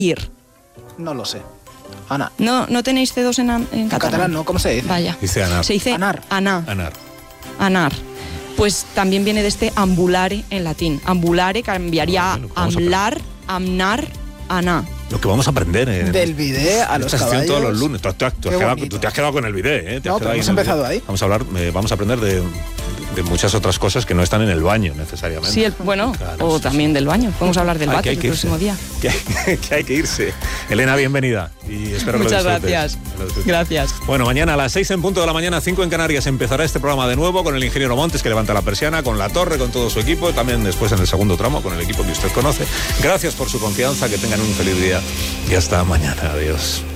ir. No lo sé. Ana. ¿No tenéis C2 en catalán? En catalán no, ¿cómo se dice? Vaya. Dice anar. Se dice anar. Anar. Pues también viene de este ambulare en latín. Ambulare cambiaría amlar, amnar, aná. Lo que vamos a aprender del bidet a los caballos. Todos los lunes. Tú te has quedado con el bidet, ¿eh? No, pero hemos empezado ahí. Vamos a aprender de muchas otras cosas que no están en el baño necesariamente. Sí, claro, o también del baño. Podemos hablar del váter el próximo día. Que hay que irse. Elena, bienvenida. Y espero que Muchas lo disfrutes. gracias. Gracias. Bueno, mañana a las 6 en punto de la mañana, 5 en Canarias, empezará este programa de nuevo con el ingeniero Montes, que levanta la persiana, con La Torre, con todo su equipo, también después en el segundo tramo con el equipo que usted conoce. Gracias por su confianza, que tengan un feliz día y hasta mañana. Adiós.